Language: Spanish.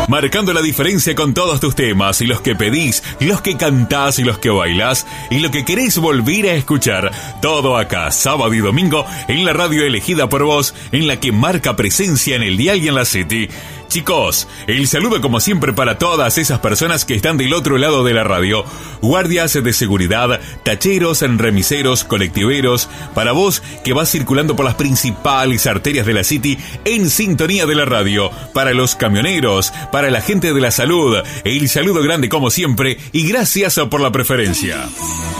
Marcando la diferencia con todos tus temas, y los que pedís, los que cantás y los que bailás, y lo que querés volver a escuchar. Todo acá, sábado y domingo, en la radio elegida por vos, en la que marca presencia en el dial y en la City. Chicos, el saludo como siempre para todas esas personas que están del otro lado de la radio. Guardias de seguridad, tacheros, remiseros, colectiveros. Para vos que vas circulando por las principales arterias de la City en sintonía de la radio. Para los camioneros, para la gente de la salud. El saludo grande como siempre y gracias por la preferencia.